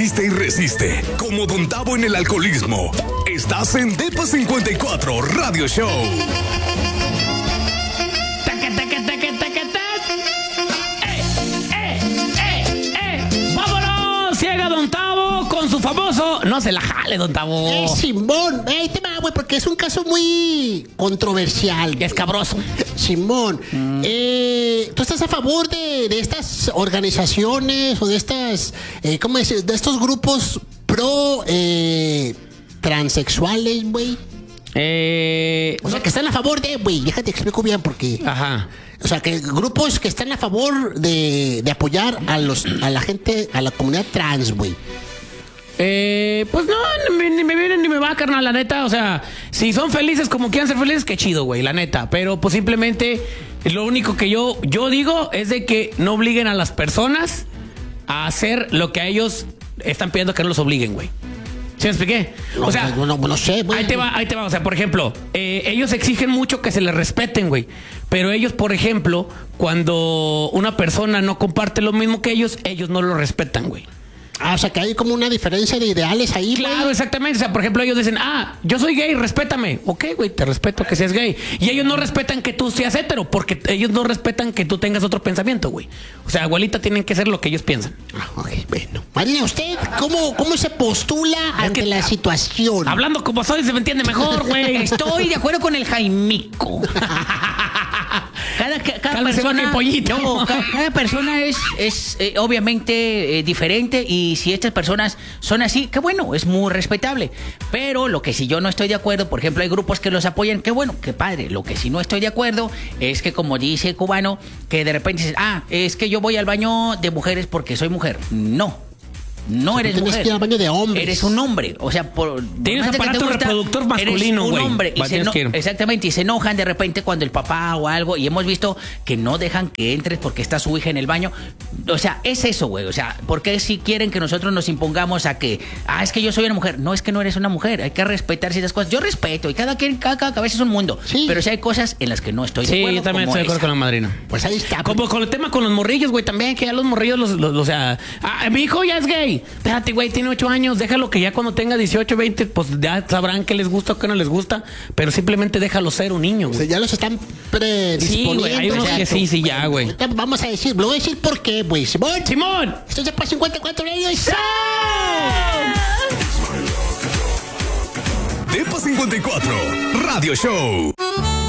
resiste y resiste. Como Don Tavo en el alcoholismo. Estás en Depa 54 Radio Show. ¡Vámonos! Llega Don Tavo con su famoso... No se la jale, Don Tavo. Simón, ahí te va, güey, porque es un caso muy controversial. Escabroso. Simón, ¿tú estás a favor de estas organizaciones o de estas, ¿cómo decir? De estos grupos pro transexuales, güey? O sea, que están a favor de, güey, déjate explico bien porque... Ajá. O sea, que grupos que están a favor de apoyar a la gente, a la comunidad trans, güey. Pues no, ni me viene ni me va, carnal, la neta. O sea, si son felices como quieran ser felices, qué chido, güey, la neta. Pero pues simplemente lo único que yo digo es de que no obliguen a las personas a hacer lo que a ellos están pidiendo que no los obliguen, güey. ¿Sí me expliqué? O sea, no sé, güey. Ahí te va. O sea, por ejemplo, ellos exigen mucho que se les respeten, güey. Pero ellos, por ejemplo, cuando una persona no comparte lo mismo que ellos no lo respetan, güey. O sea, que hay como una diferencia de ideales ahí, güey. Claro, exactamente. O sea, por ejemplo, ellos dicen, yo soy gay, respétame. Ok, güey, te respeto que seas gay. Y ellos no respetan que tú seas hetero, porque ellos no respetan que tú tengas otro pensamiento, güey. O sea, abuelita, tienen que ser lo que ellos piensan. Ok, bueno. Marina, ¿usted cómo se postula ante la situación? Hablando como soy, se me entiende mejor, güey. Estoy de acuerdo con el Jaimico. Cada persona, cada persona es obviamente diferente, y si estas personas son así, qué bueno, es muy respetable. Pero lo que si yo no estoy de acuerdo, por ejemplo, hay grupos que los apoyan, qué bueno, qué padre. Lo que si no estoy de acuerdo es que, como dice el cubano, que de repente dices, es que yo voy al baño de mujeres porque soy mujer. No eres mujer. Que ir al baño de hombres. Eres un hombre. O sea, tienes aparato reproductor masculino, güey. Eres un hombre. Exactamente. Y se enojan de repente cuando el papá o algo. Y hemos visto que no dejan que entres porque está su hija en el baño. O sea, es eso, güey. O sea, ¿por qué si quieren que nosotros nos impongamos a que, es que yo soy una mujer? No, es que no eres una mujer. Hay que respetar ciertas cosas. Yo respeto. Y cada cabeza es un mundo. Sí. Pero sí hay cosas en las que no estoy de acuerdo. Sí, yo también estoy de acuerdo con la madrina. Pues ahí está. Como con el tema con los morrillos, güey, también. Que ya los morrillos, o sea, mi hijo ya es gay. Espérate, güey. Tiene 8 años, déjalo que ya cuando tenga 18, 20, pues ya sabrán qué les gusta o qué no les gusta, pero simplemente déjalo ser un niño, güey. O sea, ya los están predisponiendo. Sí, güey, hay unos que sí, ya, güey. Vamos a decir, lo voy a decir por qué, güey. ¡Simón! Esto es Depa 54 Radio Show. Depa 54 Radio Show.